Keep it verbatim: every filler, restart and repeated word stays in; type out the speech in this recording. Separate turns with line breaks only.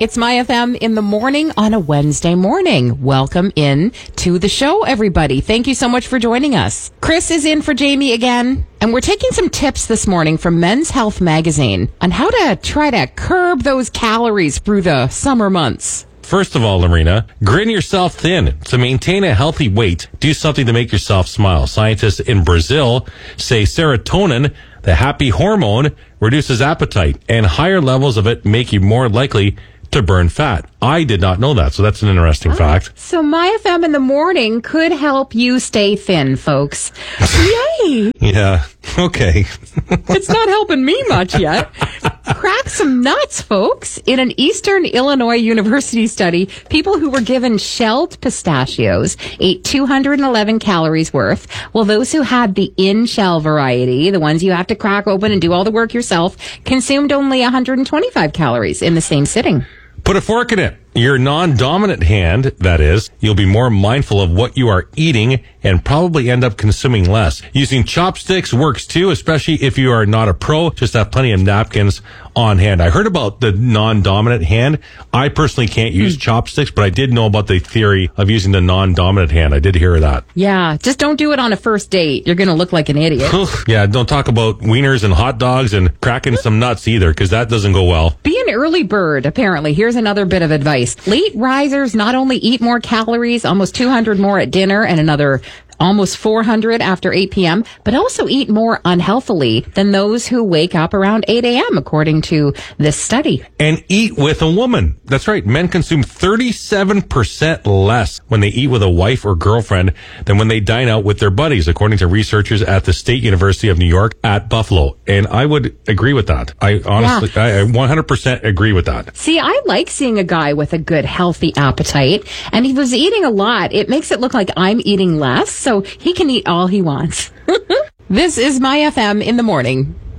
It's My F M in the morning on a Wednesday morning. Welcome in to the show, everybody. Thank you so much for joining us. Chris is in for Jamie again, and we're taking some tips this morning from Men's Health Magazine on how to try to curb those calories through the summer months.
First of all, Lorena, grin yourself thin. To maintain a healthy weight, do something to make yourself smile. Scientists in Brazil say serotonin, the happy hormone, reduces appetite, and higher levels of it make you more likely to burn fat. I did not know that, so that's an interesting fact.
So My F M in the morning could help you stay thin, folks. Yay!
Yeah, okay.
It's not helping me much yet. Crack some nuts, folks. In an Eastern Illinois University study, people who were given shelled pistachios ate two hundred eleven calories worth, while those who had the in-shell variety, the ones you have to crack open and do all the work yourself, consumed only one hundred twenty-five calories in the same sitting.
Put a fork in it. Your non-dominant hand, that is, you'll be more mindful of what you are eating and probably end up consuming less. Using chopsticks works too, especially if you are not a pro. Just have plenty of napkins on hand. I heard about the non-dominant hand. I personally can't use mm. chopsticks, but I did know about the theory of using the non-dominant hand. I did hear that.
Yeah, just don't do it on a first date. You're going to look like an idiot.
Yeah, don't talk about wieners and hot dogs and cracking some nuts either, because that doesn't go well.
Be an early bird, apparently. Here's another bit of advice. Late risers not only eat more calories, almost two hundred more at dinner and another almost four hundred after eight p.m., but also eat more unhealthily than those who wake up around eight a.m., according to this study.
And eat with a woman. That's right. Men consume thirty-seven percent less when they eat with a wife or girlfriend than when they dine out with their buddies, according to researchers at the State University of New York at Buffalo. And I would agree with that. I honestly, yeah. I one hundred percent agree with that.
See, I like seeing a guy with a good, healthy appetite. And if he's eating a lot, it makes it look like I'm eating less. So he can eat all he wants. This is My F M in the morning.